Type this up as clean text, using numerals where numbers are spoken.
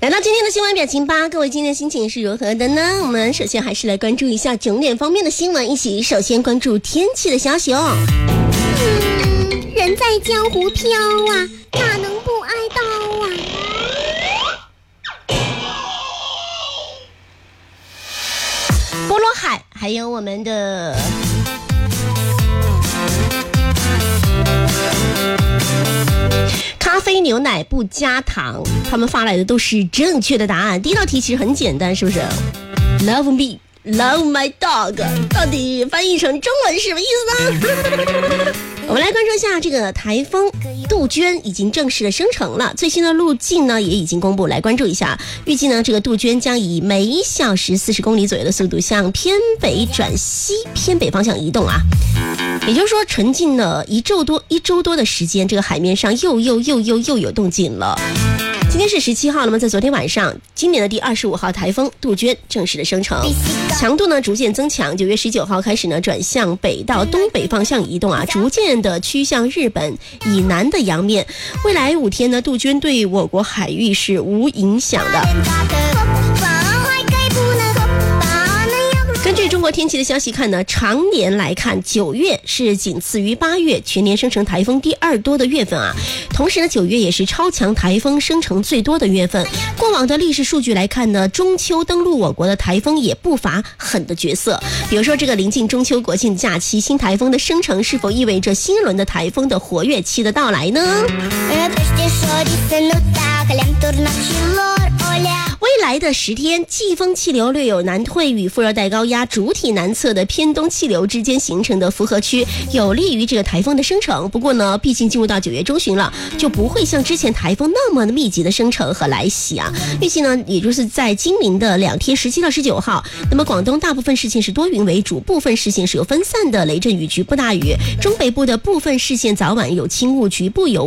来到今天的新闻表情吧，各位今天的心情是如何的呢？我们首先还是来关注一下重点方面的新闻，一起首先关注天气的消息哦。 人在江湖飘啊，哪能不挨刀啊？ 波罗海，还有我们的咖啡牛奶不加糖，他们发来的都是正确的答案。第一道题其实很简单，是不是 ？Love me, love my dog， 到底翻译成中文是什么意思呢？我们来关注一下这个台风杜鹃已经正式的生成了，最新的路径呢也已经公布，来关注一下。预计呢这个杜鹃将以每小时40公里左右的速度向偏北转西偏北方向移动啊。也就是说，沉浸了一周多的时间，这个海面上又有动静了。今天是17号，那么在昨天晚上，今年的第25号台风杜鹃正式的生成，强度呢逐渐增强。9月19号开始呢转向北到东北方向移动啊，逐渐的趋向日本以南的洋面。未来5天呢，杜鹃对我国海域是无影响的。根据中国天气的消息看呢，常年来看9月是仅次于8月全年生成台风第2多的月份啊。同时呢9月也是超强台风生成最多的月份。过往的历史数据来看呢，中秋登陆我国的台风也不乏狠的角色。比如说这个临近中秋国庆假期，新台风的生成是否意味着新一轮的台风的活跃期的到来呢？未来的10天，季风气流略有南退，与副热带高压主体南侧的偏东气流之间形成的符合区，有利于这个台风的生成。不过呢，毕竟进入到9月中旬了，就不会像之前台风那么的密集的生成和来袭啊。预计呢，也就是在今明的2天17到19号，那么广东大部分市县是多云为主，部分市县是有分散的雷阵雨，局部大雨。中北部的部分市县早晚有轻雾，局部有